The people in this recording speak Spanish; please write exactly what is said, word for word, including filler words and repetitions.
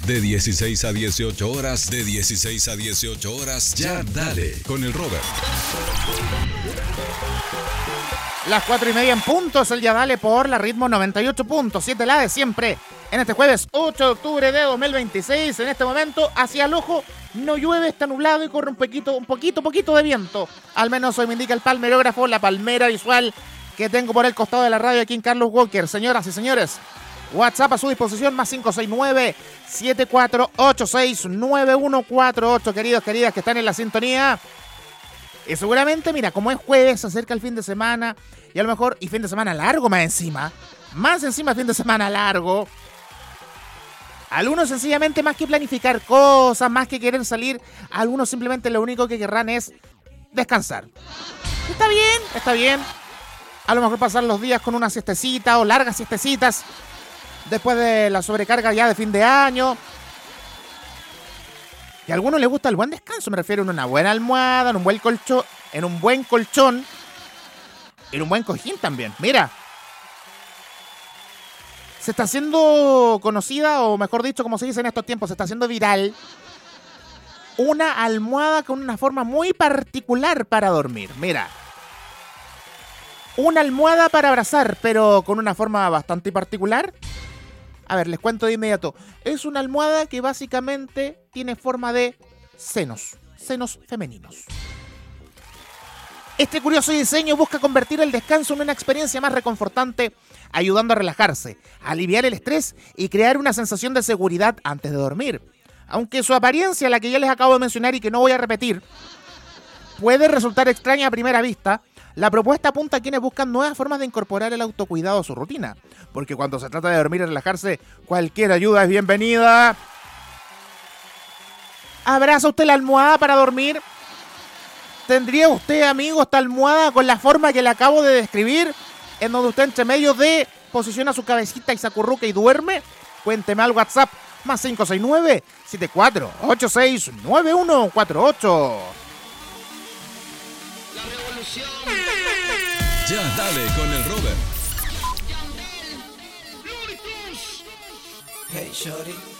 De dieciséis a dieciocho horas, de dieciséis a dieciocho horas, ya dale con el Robert. Las cuatro y media en punto es el Ya Dale por la Ritmo noventa y ocho punto siete, la de siempre. En este jueves ocho de octubre de dos mil veintiséis, en este momento, hacia el ojo, no llueve, está nublado y corre un poquito, un poquito, poquito de viento. Al menos hoy me indica el palmerógrafo, la palmera visual que tengo por el costado de la radio aquí en Carlos Walker. Señoras y señores, WhatsApp a su disposición, más cinco seis nueve, siete cuatro ocho seis, nueve uno cuatro ocho, queridos, queridas que están en la sintonía. Y seguramente, mira, como es jueves, se acerca el fin de semana, y a lo mejor, y fin de semana largo más encima, más encima fin de semana largo, algunos sencillamente más que planificar cosas, más que querer salir, algunos simplemente lo único que querrán es descansar. Está bien, está bien. A lo mejor pasar los días con una siestecita o largas siestecitas, después de la sobrecarga ya de fin de año. Y a algunos les gusta el buen descanso, me refiero a una buena almohada, en un buen colchón, en un buen colchón, en un buen cojín también. Mira, se está haciendo conocida, o mejor dicho, como se dice en estos tiempos, se está haciendo viral una almohada con una forma muy particular para dormir. Mira, una almohada para abrazar, pero con una forma bastante particular. A ver, les cuento de inmediato. Es una almohada que básicamente tiene forma de senos, senos femeninos. Este curioso diseño busca convertir el descanso en una experiencia más reconfortante, ayudando a relajarse, a aliviar el estrés y crear una sensación de seguridad antes de dormir. Aunque su apariencia, la que ya les acabo de mencionar y que no voy a repetir, puede resultar extraña a primera vista, la propuesta apunta a quienes buscan nuevas formas de incorporar el autocuidado a su rutina. Porque cuando se trata de dormir y relajarse, cualquier ayuda es bienvenida. ¿Abraza usted la almohada para dormir? ¿Tendría usted, amigo, esta almohada con la forma que le acabo de describir? En donde usted entre medio de posiciona su cabecita y se acurruca y duerme. Cuénteme al WhatsApp, más cinco seis nueve, siete cuatro ocho seis, nueve uno cuatro ocho. Ya dale con el Robert. Hey, shorty.